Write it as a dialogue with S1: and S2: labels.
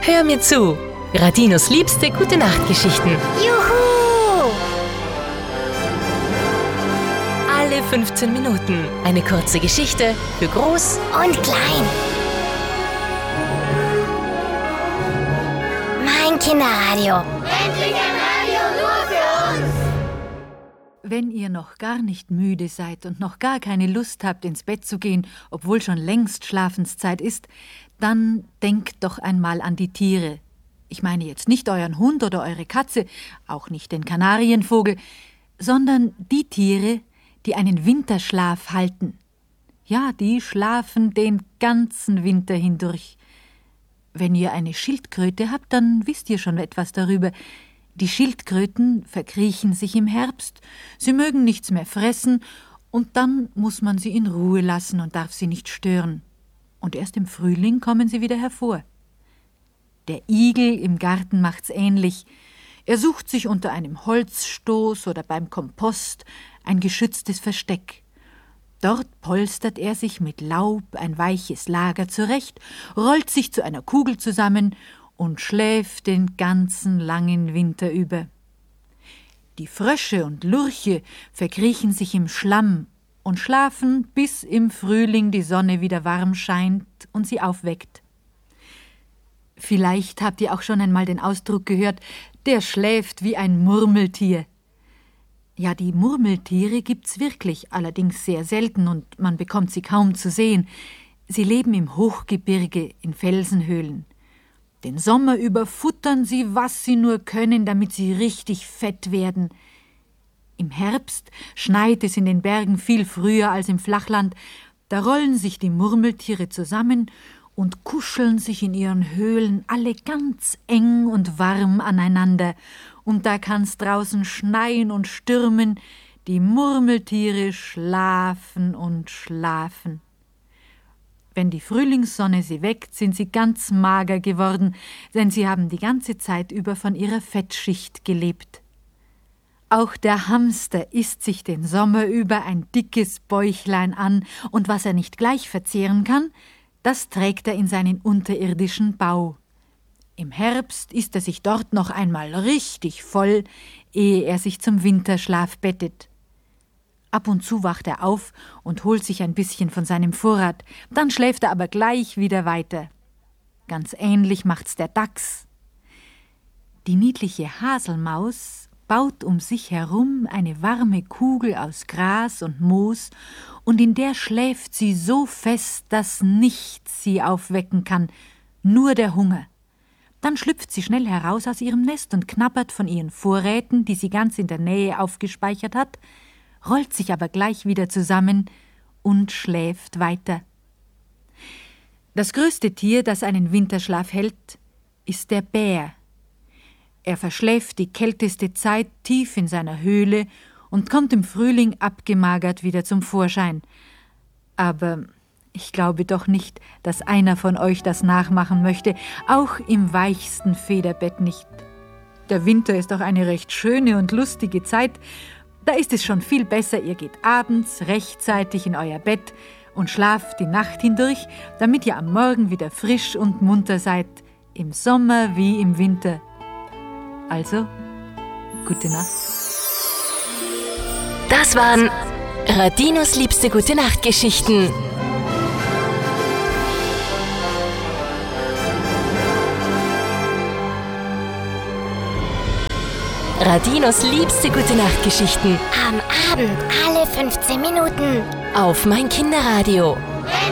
S1: Hör mir zu. Radinos liebste Gute-Nacht-Geschichten.
S2: Juhu!
S1: Alle 15 Minuten eine kurze Geschichte für Groß
S2: Und klein. Mein Kinderradio.
S3: Endlich ein Radio nur für uns!
S4: Wenn ihr noch gar nicht müde seid und noch gar keine Lust habt, ins Bett zu gehen, obwohl schon längst Schlafenszeit ist, dann denkt doch einmal an die Tiere. Ich meine jetzt nicht euren Hund oder eure Katze, auch nicht den Kanarienvogel, sondern die Tiere, die einen Winterschlaf halten. Ja, die schlafen den ganzen Winter hindurch. Wenn ihr eine Schildkröte habt, dann wisst ihr schon etwas darüber. Die Schildkröten verkriechen sich im Herbst, sie mögen nichts mehr fressen, und dann muss man sie in Ruhe lassen und darf sie nicht stören. Und erst im Frühling kommen sie wieder hervor. Der Igel im Garten macht's ähnlich. Er sucht sich unter einem Holzstoß oder beim Kompost ein geschütztes Versteck. Dort polstert er sich mit Laub ein weiches Lager zurecht, rollt sich zu einer Kugel zusammen und schläft den ganzen langen Winter über. Die Frösche und Lurche verkriechen sich im Schlamm und schlafen, bis im Frühling die Sonne wieder warm scheint und sie aufweckt. Vielleicht habt ihr auch schon einmal den Ausdruck gehört, der schläft wie ein Murmeltier. Ja, die Murmeltiere gibt's wirklich, allerdings sehr selten und man bekommt sie kaum zu sehen. Sie leben im Hochgebirge, in Felsenhöhlen. Den Sommer über futtern sie, was sie nur können, damit sie richtig fett werden. Im Herbst schneit es in den Bergen viel früher als im Flachland. Da rollen sich die Murmeltiere zusammen und kuscheln sich in ihren Höhlen alle ganz eng und warm aneinander. Und da kann's draußen schneien und stürmen. Die Murmeltiere schlafen und schlafen. Wenn die Frühlingssonne sie weckt, sind sie ganz mager geworden, denn sie haben die ganze Zeit über von ihrer Fettschicht gelebt. Auch der Hamster isst sich den Sommer über ein dickes Bäuchlein an, und was er nicht gleich verzehren kann, das trägt er in seinen unterirdischen Bau. Im Herbst isst er sich dort noch einmal richtig voll, ehe er sich zum Winterschlaf bettet. Ab und zu wacht er auf und holt sich ein bisschen von seinem Vorrat, dann schläft er aber gleich wieder weiter. Ganz ähnlich macht's der Dachs. Die niedliche Haselmaus baut um sich herum eine warme Kugel aus Gras und Moos, und in der schläft sie so fest, dass nichts sie aufwecken kann, nur der Hunger. Dann schlüpft sie schnell heraus aus ihrem Nest und knabbert von ihren Vorräten, die sie ganz in der Nähe aufgespeichert hat, rollt sich aber gleich wieder zusammen und schläft weiter. Das größte Tier, das einen Winterschlaf hält, ist der Bär. Er verschläft die kälteste Zeit tief in seiner Höhle und kommt im Frühling abgemagert wieder zum Vorschein. Aber ich glaube doch nicht, dass einer von euch das nachmachen möchte, auch im weichsten Federbett nicht. Der Winter ist doch eine recht schöne und lustige Zeit. Da ist es schon viel besser, ihr geht abends rechtzeitig in euer Bett und schlaft die Nacht hindurch, damit ihr am Morgen wieder frisch und munter seid, im Sommer wie im Winter. Also, gute Nacht.
S1: Das waren Radinos liebste Gute-Nacht-Geschichten. Radinos liebste Gute-Nacht-Geschichten.
S2: Am Abend alle 15 Minuten.
S1: Auf mein Kinderradio.